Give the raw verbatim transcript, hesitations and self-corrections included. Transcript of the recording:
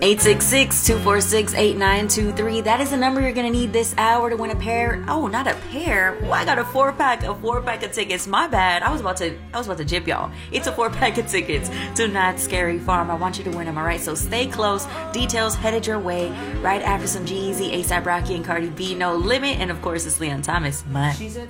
eight six six, two four six, eight nine two three. That is the number you're going to need this hour to win a pair. Oh, not a pair. Well, I got a four pack, a four pack of tickets. My bad. I was about to, I was about to jip y'all. It's a four pack of tickets to Not Scary Farm. I want you to win them, all right? So stay close. Details headed your way right after some G-Eazy, A$AP Rocky, and Cardi B. No Limit. And of course, it's Leon Thomas. But